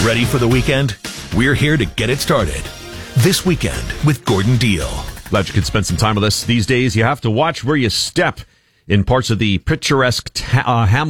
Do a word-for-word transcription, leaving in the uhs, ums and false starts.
Ready for the weekend? We're here to get it started. This Weekend with Gordon Deal. Glad you could spend some time with us. These days, you have to watch where you step in parts of the picturesque ta- uh, Hamilton.